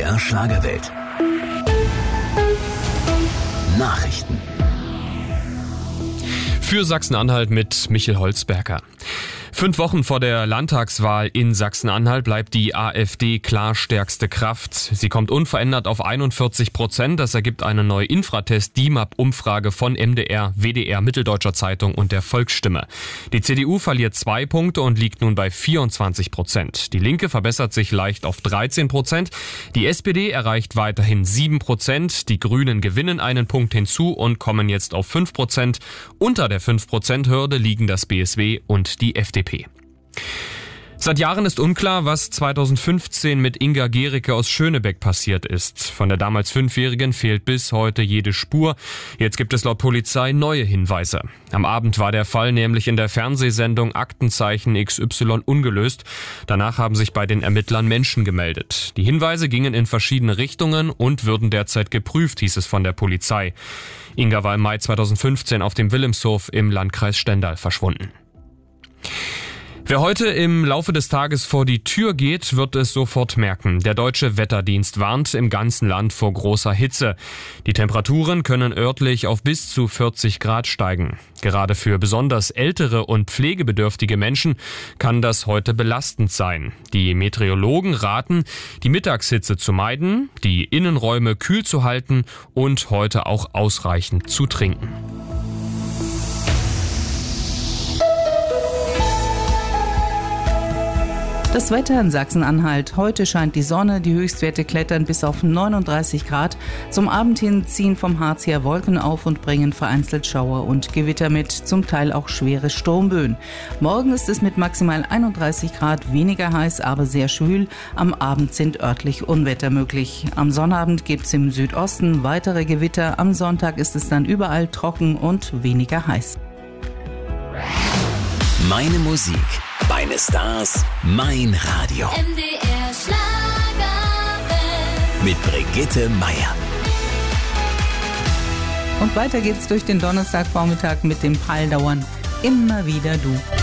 MDR Schlagerwelt. Nachrichten. Für Sachsen-Anhalt mit Michel Holzberger. 5 Wochen vor der Landtagswahl in Sachsen-Anhalt bleibt die AfD klar stärkste Kraft. Sie kommt unverändert auf 41%. Das ergibt eine neue Infratest-DIMAP-Umfrage von MDR, WDR, Mitteldeutscher Zeitung und der Volksstimme. Die CDU verliert 2 Punkte und liegt nun bei 24%. Die Linke verbessert sich leicht auf 13%. Die SPD erreicht weiterhin 7%. Die Grünen gewinnen einen Punkt hinzu und kommen jetzt auf 5%. Unter der 5%-Hürde liegen das BSW und die FDP. Seit Jahren ist unklar, was 2015 mit Inga Gericke aus Schönebeck passiert ist. Von der damals 5-Jährigen fehlt bis heute jede Spur. Jetzt gibt es laut Polizei neue Hinweise. Am Abend war der Fall nämlich in der Fernsehsendung Aktenzeichen XY ungelöst. Danach haben sich bei den Ermittlern Menschen gemeldet. Die Hinweise gingen in verschiedene Richtungen und würden derzeit geprüft, hieß es von der Polizei. Inga war im Mai 2015 auf dem Wilhelmshof im Landkreis Stendal verschwunden. Wer heute im Laufe des Tages vor die Tür geht, wird es sofort merken. Der Deutsche Wetterdienst warnt im ganzen Land vor großer Hitze. Die Temperaturen können örtlich auf bis zu 40 Grad steigen. Gerade für besonders ältere und pflegebedürftige Menschen kann das heute belastend sein. Die Meteorologen raten, die Mittagshitze zu meiden, die Innenräume kühl zu halten und heute auch ausreichend zu trinken. Das Wetter in Sachsen-Anhalt. Heute scheint die Sonne, die Höchstwerte klettern bis auf 39 Grad. Zum Abend hin ziehen vom Harz her Wolken auf und bringen vereinzelt Schauer und Gewitter mit, zum Teil auch schwere Sturmböen. Morgen ist es mit maximal 31 Grad weniger heiß, aber sehr schwül. Am Abend sind örtlich Unwetter möglich. Am Sonnabend gibt es im Südosten weitere Gewitter. Am Sonntag ist es dann überall trocken und weniger heiß. Meine Musik, meine Stars, mein Radio. MDR Schlagerwelt. Mit Brigitte Meier. Und weiter geht's durch den Donnerstagvormittag mit dem Peildauern. Immer wieder du.